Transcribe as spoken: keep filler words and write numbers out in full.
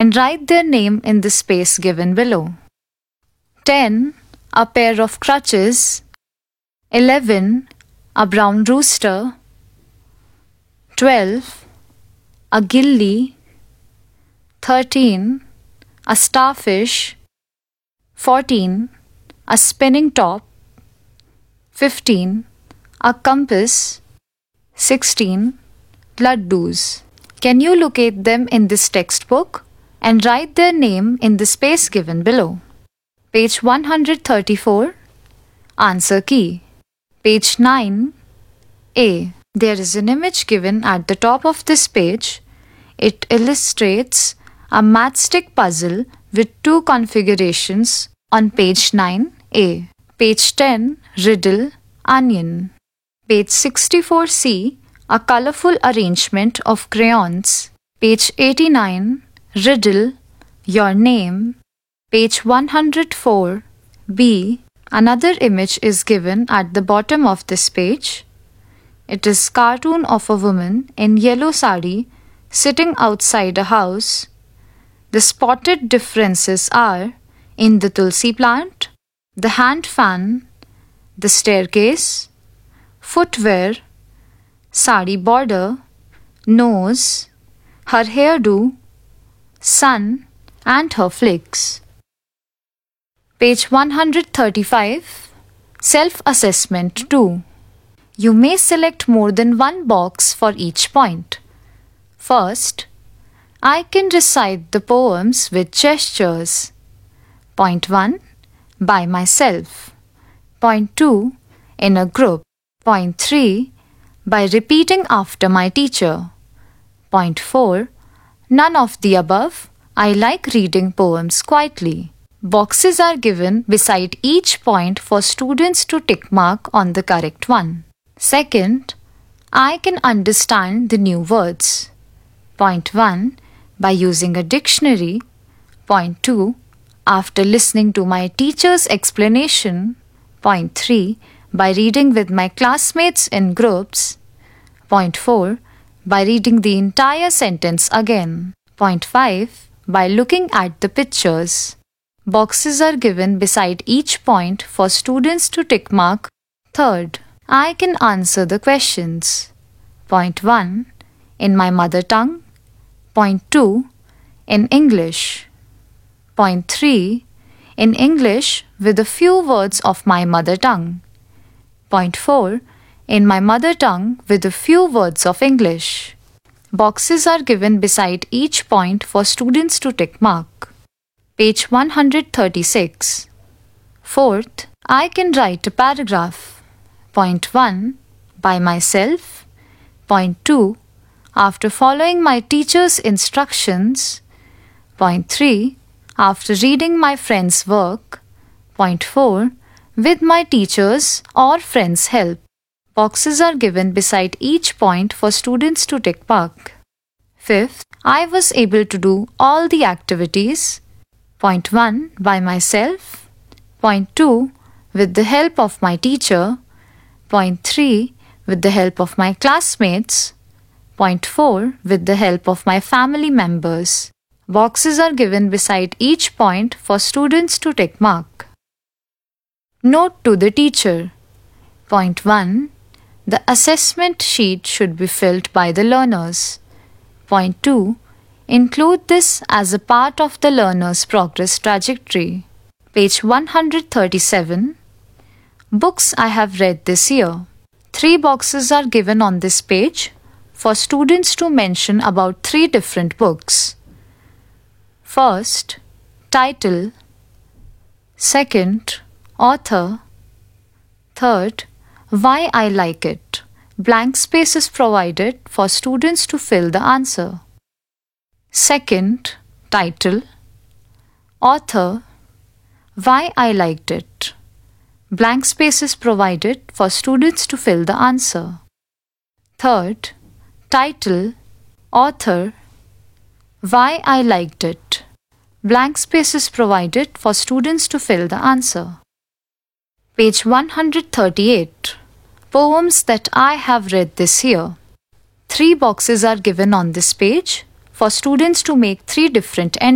and write their name in the space given below. ten. A pair of crutches. eleven. A brown rooster. twelve. A gilly. thirteen. A starfish. fourteen. A spinning top. fifteen. A compass. sixteen. Laddus. Can you locate them in this textbook and write their name in the space given below? Page one hundred thirty-four. Answer key. Page nine. A. There is an image given at the top of this page. It illustrates a matchstick puzzle with two configurations on page nine A. Page ten. Riddle, onion. Page sixty-four C. A colorful arrangement of crayons. Page eighty-nine. Riddle, your name. Page one hundred four B. Another image is given at the bottom of this page. It is cartoon of a woman in yellow sari sitting outside a house. The spotted differences are in the tulsi plant, the hand fan, the staircase, footwear, sari border, nose, her hairdo, sun, and her flicks. Page one hundred thirty-five. Self-assessment two. You may select more than one box for each point. First, I can recite the poems with gestures. Point one. By myself. Point two. In a group. Point three. By repeating after my teacher. Point four. None of the above. I like reading poems quietly. Boxes are given beside each point for students to tick mark on the correct one. Second, I can understand the new words. Point one. By using a dictionary. Point two. After listening to my teacher's explanation. Point three. By reading with my classmates in groups. Point four. By reading the entire sentence again. Point five. By looking at the pictures. Boxes are given beside each point for students to tick mark. Third, I can answer the questions. Point one. In my mother tongue. Point two. In English. Point three. In English with a few words of my mother tongue. Point four. In my mother tongue with a few words of English. Boxes are given beside each point for students to tick mark. Page one hundred thirty-six. Fourth, I can write a paragraph. Point one. By myself. Point two. After following my teacher's instructions. Point three. After reading my friend's work. Point four. With my teacher's or friend's help. Boxes are given beside each point for students to tick mark. Fifth, I was able to do all the activities. Point one. By myself. Point two. With the help of my teacher. Point three. With the help of my classmates. Point four. With the help of my family members. Boxes are given beside each point for students to tick mark. Note to the teacher. Point one. The assessment sheet should be filled by the learners. Point two. Include this as a part of the learner's progress trajectory. Page one hundred thirty-seven. Books I have read this year. Three boxes are given on this page for students to mention about three different books. First, title. Second, author. Third, why I like it. Blank space is provided for students to fill the answer. Second, title. Author. Why I liked it. Blank space is provided for students to fill the answer. Third, title. Author. Why I liked it. Blank space is provided for students to fill the answer. Page one hundred thirty-eight. Poems that I have read this year. Three boxes are given on this page for students to make three different entries.